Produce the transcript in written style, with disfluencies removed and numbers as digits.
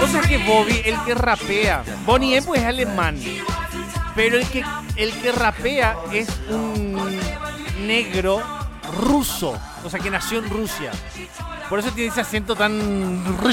Cosa que Bobby, el que rapea, Bonnie M pues es alemán, pero el que rapea es un negro ruso, o sea que nació en Rusia. Por eso tiene ese acento tan